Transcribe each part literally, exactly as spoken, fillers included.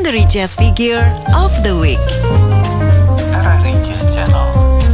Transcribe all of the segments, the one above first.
Legendary Jazz Figure of the Week. R R I Jazz Channel.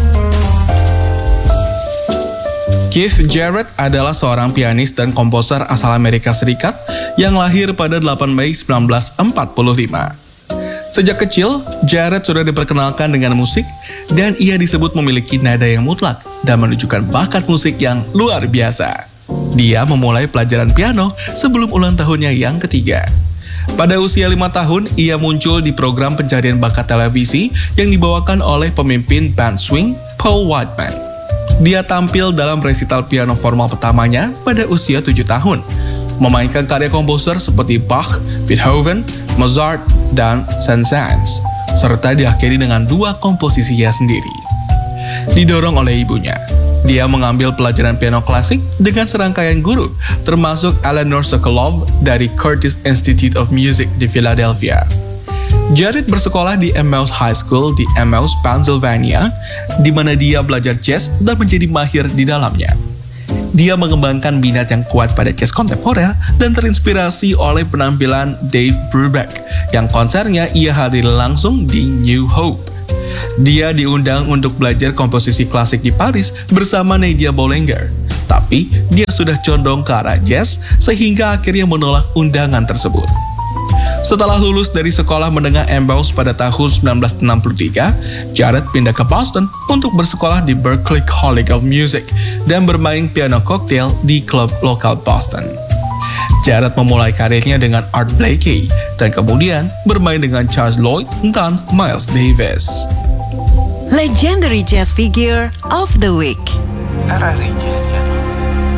Keith Jarrett adalah seorang pianis dan komposer asal Amerika Serikat yang lahir pada delapan Mei seribu sembilan ratus empat puluh lima. Sejak kecil, Jarrett sudah diperkenalkan dengan musik dan ia disebut memiliki nada yang mutlak dan menunjukkan bakat musik yang luar biasa. Dia memulai pelajaran piano sebelum ulang tahunnya yang ketiga. Pada usia lima tahun, ia muncul di program pencarian bakat televisi yang dibawakan oleh pemimpin band swing, Paul Whiteman. Dia tampil dalam resital piano formal pertamanya pada usia tujuh tahun, memainkan karya komposer seperti Bach, Beethoven, Mozart, dan Saint-Saëns, serta diakhiri dengan dua komposisinya sendiri. Didorong oleh ibunya, dia mengambil pelajaran piano klasik dengan serangkaian guru, termasuk Eleanor Sokolov dari Curtis Institute of Music di Philadelphia. Jarrett bersekolah di Emmaus High School di Emmaus, Pennsylvania, di mana dia belajar jazz dan menjadi mahir di dalamnya. Dia mengembangkan minat yang kuat pada jazz kontemporer dan terinspirasi oleh penampilan Dave Brubeck yang konsernya ia hadiri langsung di New Hope. Dia diundang untuk belajar komposisi klasik di Paris bersama Nadia Boulanger, tapi dia sudah condong ke arah jazz sehingga akhirnya menolak undangan tersebut. Setelah lulus dari sekolah menengah Emmaus pada tahun seribu sembilan ratus enam puluh tiga, Jarrett pindah ke Boston untuk bersekolah di Berklee College of Music dan bermain piano cocktail di klub lokal Boston. Jarrett memulai karirnya dengan Art Blakey dan kemudian bermain dengan Charles Lloyd dan Miles Davis. Legendary Jazz Figure of the Week. R R I Jazz Channel.